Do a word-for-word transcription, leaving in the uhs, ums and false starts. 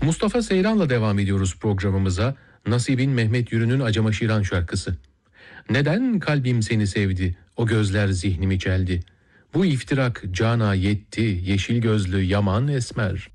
Mustafa Seyran'la devam ediyoruz programımıza. Nasibin Mehmet Yürü'nün Acımaşiran şarkısı. Neden kalbim seni sevdi, o gözler zihnimi çeldi. Bu iftirak cana yetti, yeşil gözlü yaman esmer.